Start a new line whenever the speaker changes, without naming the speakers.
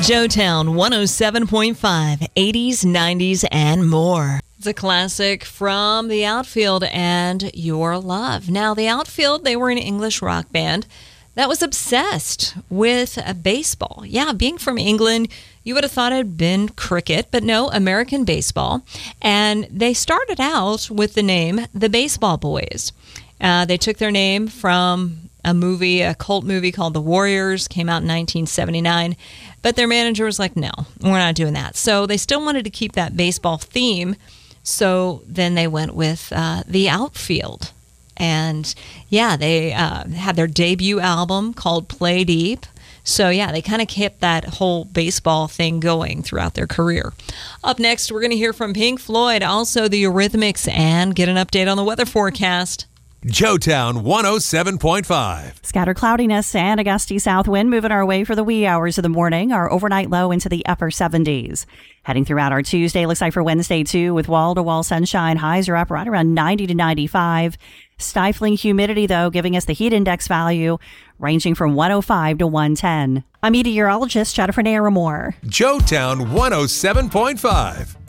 Joetown 107.5, 80s, 90s, and more. It's a classic from The Outfield and Your Love. Now, The Outfield, they were an English rock band that was obsessed with baseball. Yeah, being from England, you would have thought it had been cricket, but no, American baseball. And they started out with the name The Baseball Boys. They took their name from a cult movie called The Warriors, came out in 1979. But their manager was like, no, we're not doing that. So they still wanted to keep that baseball theme. So then they went with The Outfield. And yeah, they had their debut album called Play Deep. So yeah, they kind of kept that whole baseball thing going throughout their career. Up next, we're going to hear from Pink Floyd, also the Eurythmics, and get an update on the weather forecast.
Joetown 107.5.
Scattered cloudiness and a gusty south wind moving our way for the wee hours of the morning. Our overnight low into the upper 70s. Heading throughout our Tuesday, looks like for Wednesday too, with wall-to-wall sunshine. Highs are up right around 90 to 95. Stifling humidity, though, giving us the heat index value ranging from 105 to 110. I'm meteorologist Jennifer Naramore.
Joetown 107.5.